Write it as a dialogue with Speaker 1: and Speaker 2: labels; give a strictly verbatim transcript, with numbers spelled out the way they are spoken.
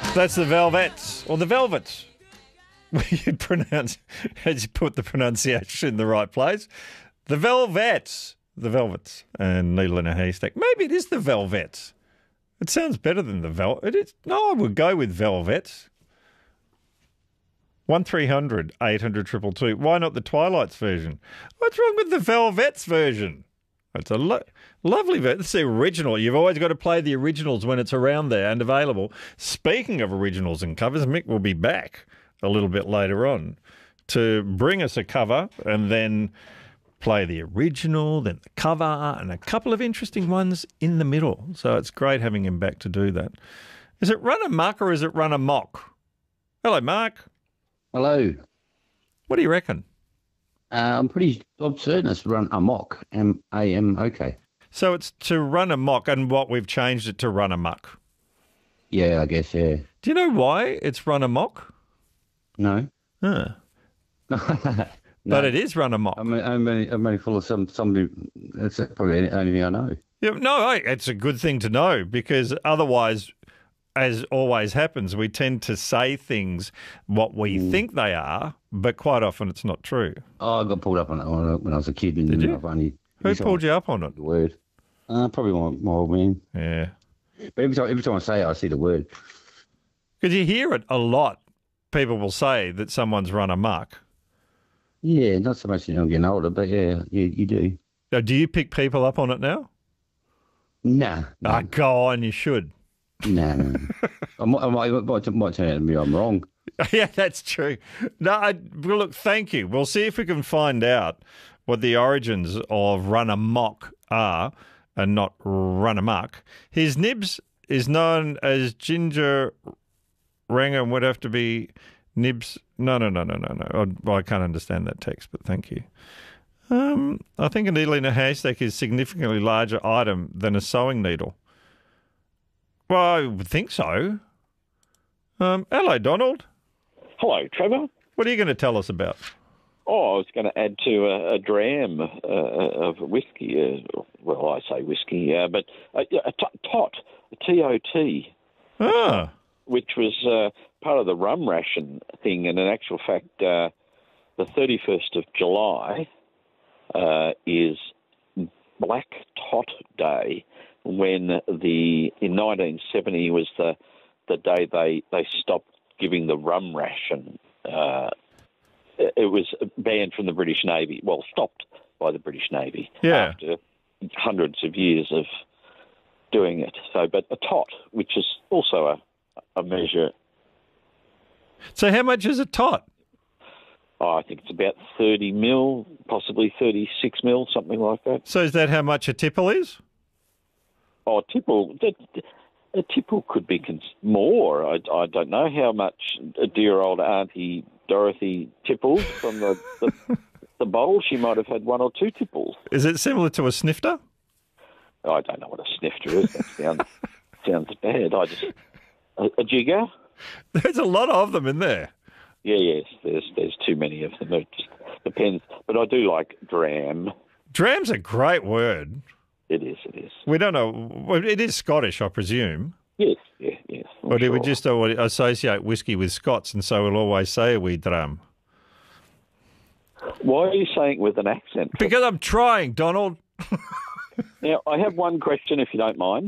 Speaker 1: That's the Velvets, or the Velvets. You pronounce, as you put the pronunciation in the right place. The Velvets. The Velvets. And Needle in a Haystack. Maybe it is the Velvets. It sounds better than the Vel... It is. No, I would go with Velvets. one three hundred eight hundred two two two. Why not the Twilight's version? What's wrong with the Velvets version? It's a lo- lovely version. It's the original. You've always got to play the originals when it's around there and available. Speaking of originals and covers, Mick will be back a little bit later on to bring us a cover and then play the original, then the cover, and a couple of interesting ones in the middle. So it's great having him back to do that. Is it run amok or is it run amok? Hello, Mark.
Speaker 2: Hello.
Speaker 1: What do you reckon?
Speaker 2: Uh, I'm pretty I'm certain it's run amok. M A M O K.
Speaker 1: So it's to run amok, and what we've changed it to run amok.
Speaker 2: Yeah, I guess, yeah.
Speaker 1: Do you know why it's run amok?
Speaker 2: No.
Speaker 1: Huh.
Speaker 2: no.
Speaker 1: But it is run amok.
Speaker 2: I'm, I'm, only, I'm only full of some somebody. That's probably the only thing I know.
Speaker 1: Yeah, no, hey, it's a good thing to know because otherwise, as always happens, we tend to say things what we mm. think they are, but quite often it's not true.
Speaker 2: Oh, I got pulled up on it when I was a kid. And
Speaker 1: Did you?
Speaker 2: I've only,
Speaker 1: Who pulled you up on it?
Speaker 2: The word. Uh, probably my, my old man.
Speaker 1: Yeah.
Speaker 2: But every time, every time I say it, I see the word.
Speaker 1: Because you hear it a lot. People will say that someone's run amok.
Speaker 2: Yeah, not so much when I'm getting older, but yeah, you, you do.
Speaker 1: Now, do you pick people up on it now?
Speaker 2: Nah.
Speaker 1: No. Ah, go on, you should.
Speaker 2: No, no. I might, I might, I might, might turn out to me I'm wrong.
Speaker 1: Yeah, that's true. No, I, well, look, thank you. We'll see if we can find out what the origins of run amok are and not run amok. His nibs is known as Ginger Ranger and would have to be nibs. No, no, no, no, no, no. I, I can't understand that text, but thank you. Um, I think a needle in a haystack is a significantly larger item than a sewing needle. Well, I would think so. Um, hello, Donald.
Speaker 3: Hello, Trevor.
Speaker 1: What are you going to tell us about?
Speaker 3: Oh, I was going to add to a, a dram uh, of whiskey. Uh, well, I say whiskey, uh, but uh, a t- tot, a T O T,
Speaker 1: ah.
Speaker 3: which was uh, part of the rum ration thing. And in actual fact, uh, the thirty-first of July uh, is Black Tot Day, when the in nineteen seventy was the the day they, they stopped giving the rum ration. Uh, it was banned from the British Navy. Well, stopped by the British Navy
Speaker 1: yeah.
Speaker 3: after hundreds of years of doing it. So, but a tot, which is also a, a measure.
Speaker 1: So how much is a tot?
Speaker 3: Oh, I think it's about thirty mil, possibly thirty-six mil, something like that.
Speaker 1: So is that how much a tipple is?
Speaker 3: Oh, tipple, that, a tipple could be cons- more. I, I don't know how much a dear old Auntie Dorothy tippled from the, the, the bowl. She might have had one or two tipples.
Speaker 1: Is it similar to a snifter?
Speaker 3: Oh, I don't know what a snifter is. That sounds, sounds bad. I just a, a jigger?
Speaker 1: There's a lot of them in there.
Speaker 3: Yeah, yes, there's there's too many of them. It just depends. But I do like dram.
Speaker 1: Dram's a great word.
Speaker 3: It is, it is.
Speaker 1: We don't know. Well, it is Scottish, I presume.
Speaker 3: Yes, yeah, yes. I'm
Speaker 1: Or do
Speaker 3: sure.
Speaker 1: we just associate whiskey with Scots, and so we'll always say a wee dram?
Speaker 3: Why are you saying it with an accent?
Speaker 1: Because I'm trying, Donald.
Speaker 3: Now, I have one question, if you don't mind.